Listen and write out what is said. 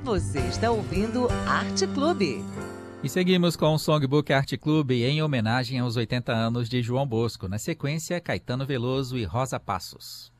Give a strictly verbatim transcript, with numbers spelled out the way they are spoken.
Você está ouvindo Arte Clube. E seguimos com o Songbook Arte Clube em homenagem aos oitenta anos de João Bosco. Na sequência, Caetano Veloso e Rosa Passos.